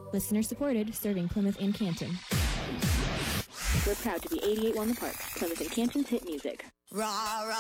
Listener supported, serving Plymouth and Canton. We're proud to be 88 One The Park, Plymouth and Canton's hit music. Rah, rah.